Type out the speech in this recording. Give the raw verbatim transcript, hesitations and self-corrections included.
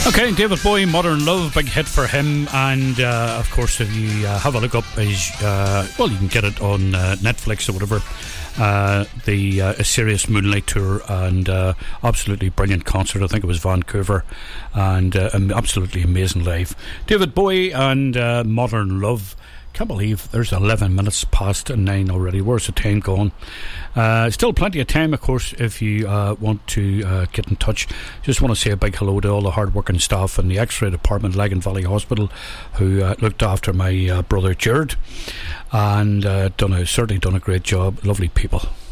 Okay, David Bowie, Modern Love, big hit for him. And uh, of course, if you uh, have a look up his, uh, well, you can get it on uh, Netflix or whatever, uh, the uh, A Serious Moonlight Tour, and uh, absolutely brilliant concert. I think it was Vancouver, and uh, absolutely amazing live. David Bowie and uh, Modern Love. Can't believe there's eleven minutes past nine already. Where's the time gone? Uh, still plenty of time, of course, if you uh, want to uh, get in touch. Just want to say a big hello to all the hard-working staff in the X-ray department, Lagan Valley Hospital, who uh, looked after my uh, brother Jared, and uh, done a, certainly done a great job. Lovely people.